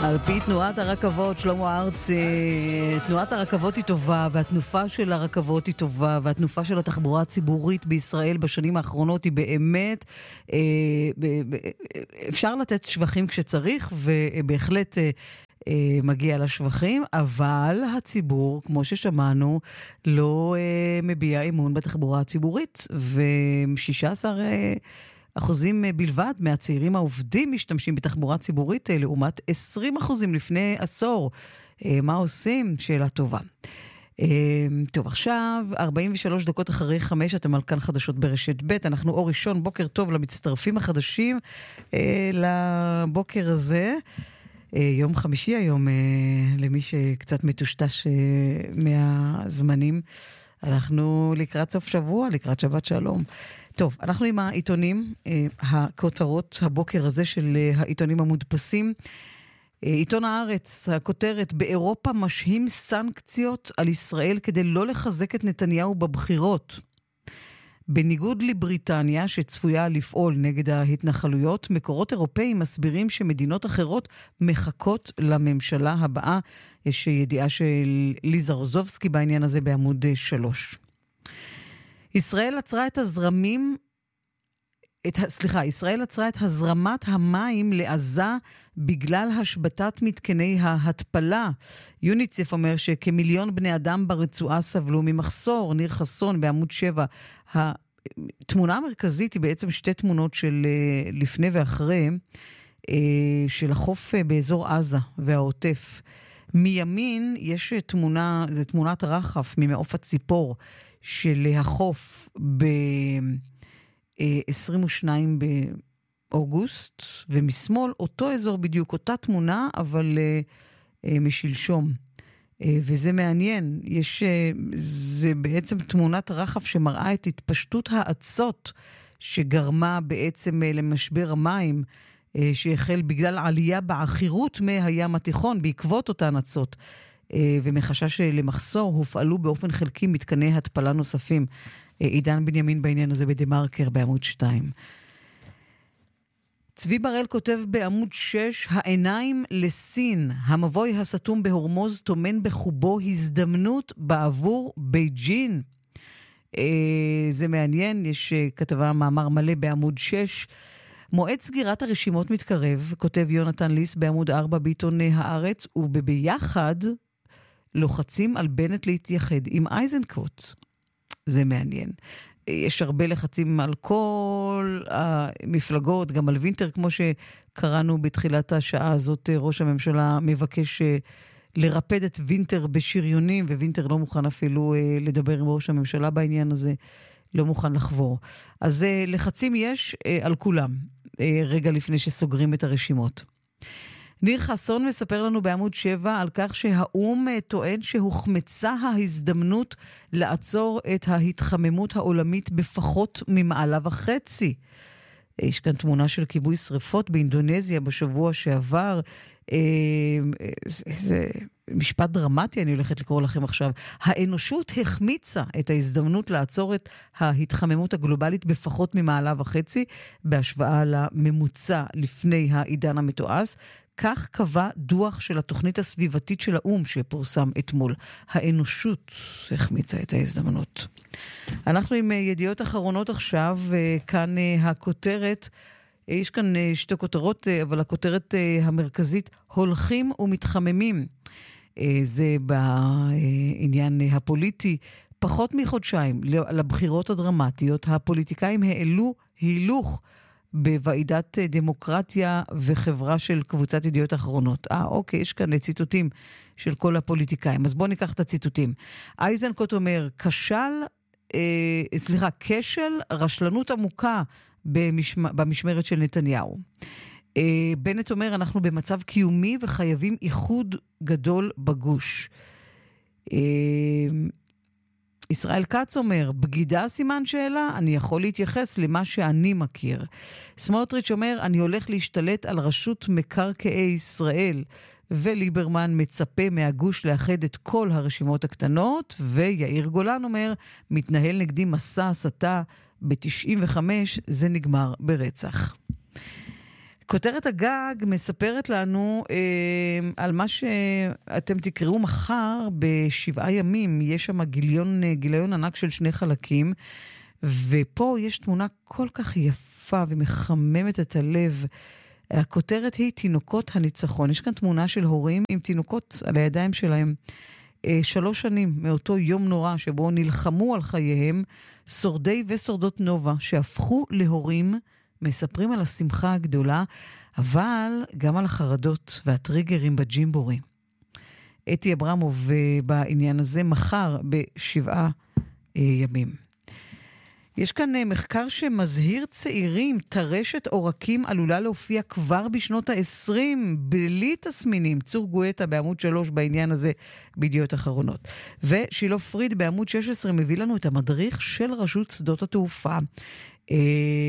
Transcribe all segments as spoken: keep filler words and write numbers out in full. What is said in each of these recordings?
על פי תנועת הרכבות, שלמה ארצי, תנועת הרכבות היא טובה, והתנופה של הרכבות היא טובה, והתנופה של התחבורה הציבורית בישראל בשנים האחרונות היא באמת, אה, אפשר לתת שבחים כשצריך, ובהחלט אה, אה, מגיע לשבחים, אבל הציבור, כמו ששמענו, לא אה, מביע אמון בתחבורה הציבורית, ו-שישה עשר אה, אחוזים בלבד מהצעירים העובדים משתמשים בתחבורה ציבורית, לעומת עשרים אחוזים לפני עשור. מה עושים? שאלה טובה. טוב, עכשיו, ארבעים ושלוש דקות אחרי חמש, אתם על כאן חדשות ברשת ב', אנחנו אור ראשון, בוקר טוב למצטרפים החדשים לבוקר הזה. יום חמישי היום, למי שקצת מטושטש מהזמנים, אנחנו לקראת סוף שבוע, לקראת שבת שלום. טוב, אנחנו עם העיתונים, הכותרות הבוקר הזה של העיתונים המודפסים. עיתון הארץ, הכותרת, באירופה משהים סנקציות על ישראל כדי לא לחזק את נתניהו בבחירות. בניגוד לבריטניה שצפויה לפעול נגד ההתנחלויות, מקורות אירופאים מסבירים שמדינות אחרות מחכות לממשלה הבאה. יש ידיעה של ליזה רוזובסקי בעניין הזה בעמוד שלוש. ישראל עצרה את הזרמים, את, סליחה, ישראל עצרה את הזרמת המים לעזה בגלל השבתת מתקני ההתפלה. יוניצף אומר שכמיליון בני אדם ברצועה סבלו ממחסור. ניר חסון בעמוד שבע. התמונה המרכזית היא בעצם שתי תמונות של לפני ואחרי, של החוף באזור עזה והעוטף. מימין יש תמונה, זה תמונת רחף ממעוף הציפור של החוף ב-עשרים ושניים באוגוסט, ומשמאל אותו אזור בדיוק, אותה תמונה, אבל משלשום. וזה מעניין, יש, זה בעצם תמונת רחף שמראה את התפשטות העצות שגרמה בעצם למשבר המים, שהחל בגלל עלייה בעכירות מהים התיכון בעקבות אותן עצות, ומחשש למחסור הופעלו באופן חלקי מתקני התפלה נוספים. עידן בנימין בעניין הזה בדמרקר בעמוד שתיים. צבי בראל כותב בעמוד שש, העיניים לסין, המבוי הסתום בהורמוז תומן בחובו הזדמנות בעבור בייג'ין. זה מעניין, יש כתבה מאמר מלא בעמוד שש. מועד סגירת הרשימות מתקרב, כותב יונתן ליס בעמוד ארבע בעיתון הארץ, ובביחד לוחצים על בנט להתייחד עם איזנקוט. זה מעניין. יש הרבה לחצים על כל המפלגות, גם על וינטר, כמו שקראנו בתחילת השעה הזאת, ראש הממשלה מבקש לרפד את וינטר בשריונים, ווינטר לא מוכן אפילו לדבר עם ראש הממשלה בעניין הזה, לא מוכן לחבור. אז לחצים יש על כולם, רגע לפני שסוגרים את הרשימות. ניר חסון מספר לנו בעמוד שבע על כך שהאום טוען שהוחמצה ההזדמנות לעצור את ההתחממות העולמית בפחות ממעלה וחצי. יש כאן תמונה של כיבוי שריפות באינדונזיה בשבוע שעבר. זה משפט דרמטי, אני הולכת לקרוא לכם עכשיו. האנושות החמיצה את ההזדמנות לעצור את ההתחממות הגלובלית בפחות ממעלה וחצי, בהשוואה לממוצע לפני העידן המתועש. כך קבע דוח של התוכנית הסביבתית של האום שפורסם אתמול. האנושות החמיצה את ההזדמנות. אנחנו עם ידיעות אחרונות עכשיו, כאן הכותרת, יש כאן שתי כותרות, אבל הכותרת המרכזית, הולכים ומתחממים. זה בעניין הפוליטי. פחות מחודשיים לבחירות הדרמטיות, הפוליטיקאים העלו הילוך בוועידת דמוקרטיה וחברה של קבוצת ידיעות אחרונות. אה, אוקיי, יש כאן ציטוטים של כל הפוליטיקאים. אז בואו ניקח את הציטוטים. איזנקוט אומר, כשל, אה, סליחה, כשל רשלנות עמוקה במשמ... במשמרת של נתניהו. אה, בנט אומר, אנחנו במצב קיומי וחייבים איחוד גדול בגוש. אה, ישראל כץ אומר, בגידה סימן שאלה, אני יכול להתייחס למה שאני מכיר. סמוטריץ' אומר, אני הולך להשתלט על רשות מקרקעי ישראל, וליברמן מצפה מהגוש לאחד את כל הרשימות הקטנות, ויאיר גולן אומר, מתנהל נגדי מסע הסתה ב-תשעים וחמש, זה נגמר ברצח. כותרת הגג מספרת לנו אה, על מה שאתם תקראו מחר בשבעה ימים. יש שם גיליון, גיליון ענק של שני חלקים, ופה יש תמונה כל כך יפה ומחממת את הלב. הכותרת היא תינוקות הניצחון. יש כאן תמונה של הורים עם תינוקות על הידיים שלהם. אה, שלוש שנים מאותו יום נורא שבו נלחמו על חייהם, שורדי ושורדות נובה שהפכו להורים, מספרים על השמחה הגדולה, אבל גם על החרדות והטריגרים בג'ימבורי. אתי אברמוב בעניין הזה מחר בשבעה אה, ימים. יש כאן אה, מחקר שמזהיר צעירים, טרשת עורקים עלולה להופיע כבר בשנות ה-עשרים, בלי תסמינים. צור גואטה בעמוד שלוש בעניין הזה בידיעות אחרונות. ושילה פריד בעמוד שש עשרה מביא לנו את המדריך של רשות שדות התעופה. אה,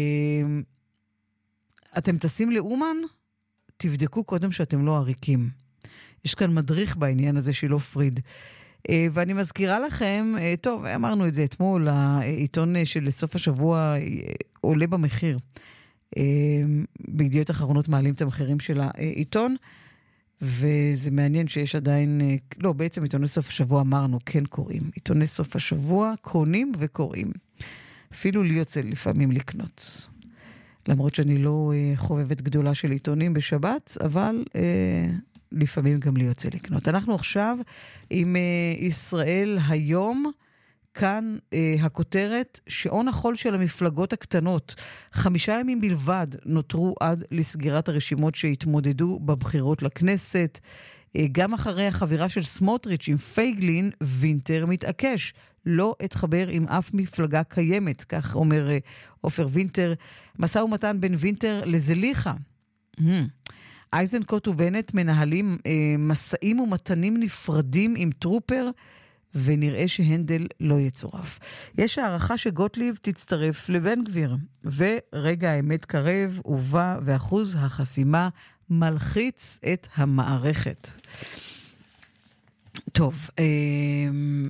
אתם טסים לאומן? תבדקו קודם שאתם לא עריקים. יש כאן מדריך בעניין הזה, שילה פריד. ואני מזכירה לכם, טוב, אמרנו את זה אתמול, העיתון של סוף השבוע עולה במחיר. בידיעות אחרונות מעלים את המחירים של העיתון, וזה מעניין שיש עדיין, לא, בעצם עיתוני סוף השבוע אמרנו, כן קוראים. עיתוני סוף השבוע קונים וקוראים. אפילו לי יוצא לפעמים לקנות. למרות שאני לא uh, חובבת גדולה של עיתונים בשבת, אבל uh, לפעמים גם לי יוצא לקנות. אנחנו עכשיו עם uh, ישראל היום, כאן uh, הכותרת, שעון החול של המפלגות הקטנות. חמישה ימים בלבד נותרו עד לסגירת הרשימות שהתמודדו בבחירות לכנסת. Uh, גם אחרי החבירה של סמוטריץ' עם פייגלין, וינטר מתעקש. לא אתחבר עם אף מפלגה קיימת, כך אומר עופר uh, וינטר. מסע ומתן בין וינטר לזליחה. Hmm. אייזנקוט ובנט מנהלים uh, מסעים ומתנים נפרדים עם טרופר, ונראה שהנדל לא יצורף. יש הערכה שגוטליב תצטרף לבן גביר, ורגע האמת קרב ובא, ואחוז החסימה מלחיץ את המערכת. טוב, אה...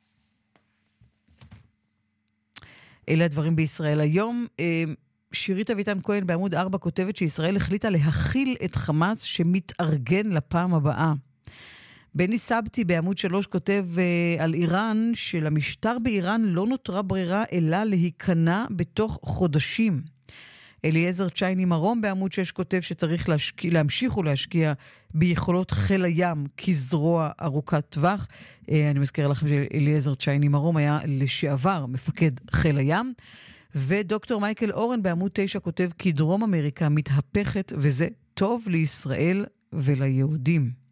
אלה הדברים בישראל היום. שירית אביטן כהן בעמוד ארבע כותבת שישראל החליטה להכיל את חמאס שמתארגן לפעם הבאה. בני סבתי בעמוד שלוש כותב על איראן שלמשטר באיראן לא נותרה ברירה אלא להיכנע בתוך חודשים. אליעזר צ'ייני מרום בעמוד שש כותב שצריך להשקיע, להמשיך ולהשקיע ביכולות חיל הים כזרוע ארוכת טווח. אני מזכיר לכם שאליעזר צ'ייני מרום היה לשעבר מפקד חיל הים. ודוקטור מייקל אורן בעמוד תשע כותב כי דרום אמריקה מתהפכת וזה טוב לישראל וליהודים.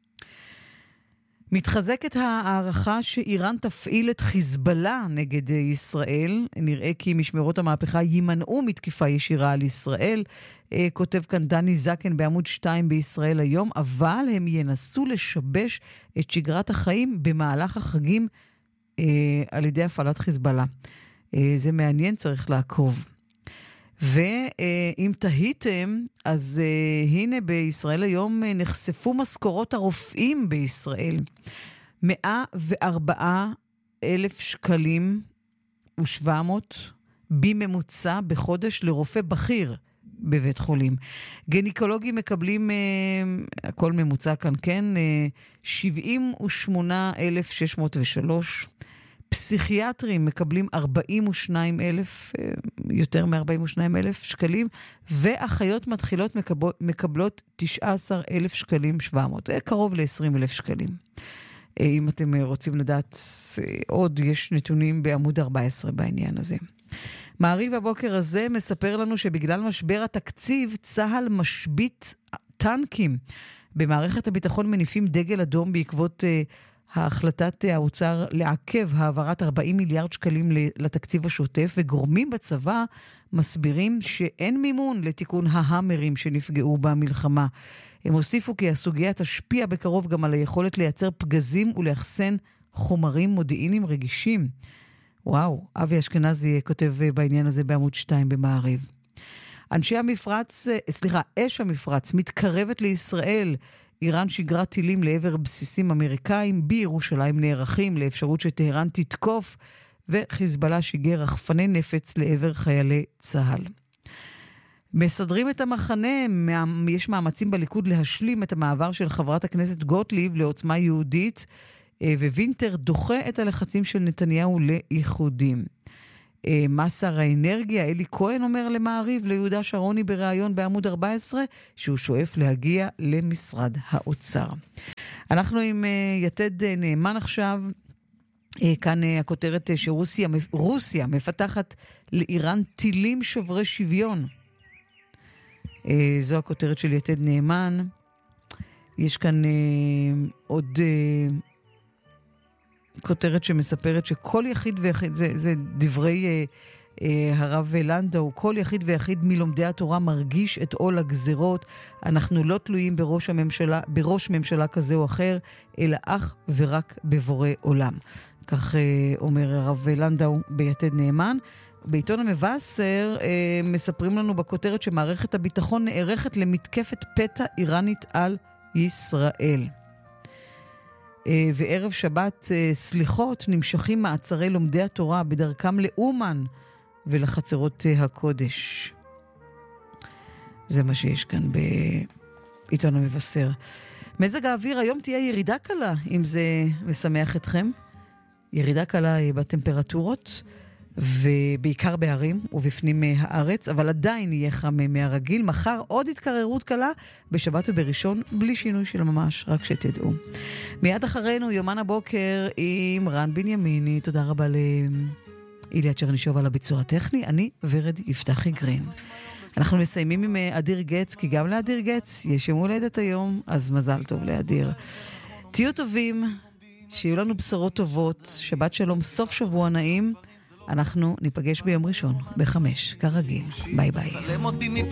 מתחזקת הערכה שאיראן תפעיל את חיזבאללה נגד ישראל. נראה כי משמרות המהפכה יימנעו מתקיפה ישירה על ישראל. כותב כאן דני זקן בעמוד שתיים בישראל היום, אבל הם ינסו לשבש את שגרת החיים במהלך החגים על ידי הפעלת חיזבאללה. זה מעניין, צריך לעקוב. ואם תהיתם, אז הנה בישראל היום נחשפו משכורות הרופאים בישראל. מאה וארבעה אלף שקלים ושבע מאות בממוצע בחודש לרופא בכיר בבית חולים. גניקולוגים מקבלים, הכל ממוצע כאן, כן, שבעים ושמונה אלף שש מאות ושלוש. פסיכיאטרים מקבלים ארבעים ושניים אלף, יותר מ-ארבעים ושניים אלף שקלים, ואחיות מתחילות מקבלות תשעה עשר אלף שקלים שבע מאות, קרוב ל-עשרים אלף שקלים. אם אתם רוצים לדעת עוד, יש נתונים בעמוד ארבע עשרה בעניין הזה. מעריב הבוקר הזה מספר לנו שבגלל משבר התקציב, צהל משבית טנקים. במערכת הביטחון מניפים דגל אדום בעקבות ההחלטת האוצר לעכב העברת ארבעים מיליארד שקלים לתקציב השוטף, וגורמים בצבא מסבירים שאין מימון לתיקון ההמרים שנפגעו במלחמה. הם הוסיפו כי הסוגיה תשפיע בקרוב גם על היכולת לייצר פגזים ולאחסן חומרים מודיעיניים רגישים. וואו, אבי אשכנזי כותב בעניין הזה בעמוד שתיים במעריב. אנשי המפרץ, סליחה, אש המפרץ מתקרבת לישראל. איראן שגרה טילים לעבר בסיסים אמריקאים, בירושלים נערכים לאפשרות שטהרן תתקוף, וחיזבאללה שיגר רחפני נפץ לעבר חיילי צה"ל. מסדרים את המחנה, יש מאמצים בליכוד להשלים את המעבר של חברת הכנסת גוטליב לעוצמה יהודית, ווינטר דוחה את הלחצים של נתניהו לאיחודים. מה שר האנרגיה, אלי כהן, אומר למעריב ליהודה שרוני בריאיון בעמוד ארבע עשרה, שהוא שואף להגיע למשרד האוצר. אנחנו עם יתד נאמן עכשיו, כאן הכותרת שרוסיה רוסיה מפתחת לאיראן טילים שוברי שוויון. זו הכותרת של יתד נאמן. יש כאן עוד כותרת שמספרת שכל יחיד ויחיד, זה, זה דברי אה, אה, הרב לנדאו, כל יחיד ויחיד מלומדי התורה מרגיש את עול הגזרות. אנחנו לא תלויים בראש הממשלה, בראש ממשלה כזה או אחר, אלא אך ורק בבורא עולם. כך אה, אומר הרב לנדאו ביתד נאמן. בעיתון המבשר אה, מספרים לנו בכותרת שמערכת הביטחון נערכת למתקפת פתע איראנית על ישראל. וערב שבת סליחות נמשכים מעצרי לומדי התורה בדרכם לאומן ולחצרות הקודש. זה מה שיש כאן בעיתון המבשר. מזג האוויר, היום תהיה ירידה קלה, אם זה משמח אתכם. ירידה קלה בטמפרטורות, ובעיקר בערים ובפנים הארץ, אבל עדיין יהיה חם מהרגיל. מחר עוד התקררות קלה, בשבת ובראשון בלי שינוי של ממש, רק שתדעו. מיד אחרינו יומן הבוקר עם רן בנימיני. תודה רבה לאיליה צ'רנישוב על הביצוע הטכני. אני ורד יפתחי גרין. אנחנו מסיימים עם אדיר גץ, כי גם לאדיר גץ יש יום הולדת היום, אז מזל טוב לאדיר. תהיו טובים, שיהיו לנו בשורות טובות, שבת שלום, סוף שבוע נעים. אנחנו ניפגש ביום ראשון, בחמש, כרגיל. ביי ביי.